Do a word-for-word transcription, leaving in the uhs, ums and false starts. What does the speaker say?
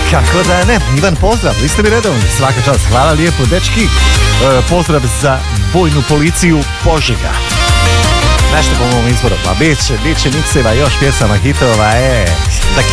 Kako da ne, Ivan, pozdrav, vi ste mi redovni, svaka čast, hvala lijepo, dečki. E, pozdrav za vojnu policiju Požega. Nešto po mom izboru, pa bit će, bit će mikseva još pjesama hitova, e.